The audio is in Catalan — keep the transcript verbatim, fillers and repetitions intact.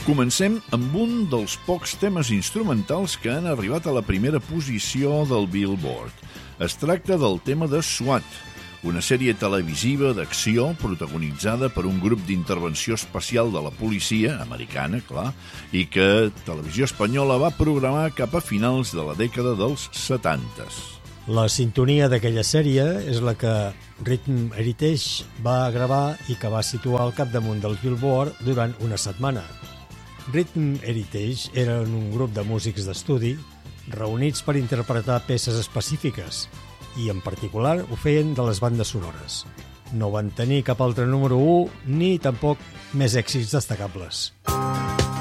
Comencem amb un dels pocs temes instrumentals que han arribat a la primera posició del Billboard. Es tracta del tema de SWAT, una sèrie televisiva d'acció protagonitzada per un grup d'intervenció especial de la policia, americana, clar, i que Televisió Espanyola va programar cap a finals de la dècada dels setantes. La sintonia d'aquella sèrie és la que Rhythm Heritage va gravar i que va situar al capdamunt del Billboard durant una setmana. Rhythm Heritage eren un grup de músics d'estudi reunits per interpretar peces específiques i, en particular, ho feien de les bandes sonores. No van tenir cap altre número u ni tampoc més èxits destacables.